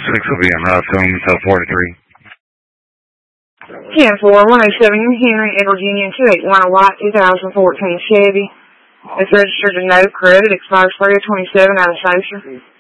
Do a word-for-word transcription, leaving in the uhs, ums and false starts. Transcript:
six will be on Hudson, South forty-three. ten four, one oh seven New Henry, Edward Union, two eight one, a white two thousand fourteen Chevy. It's registered to no credit, expires three of twenty-seven out of Social.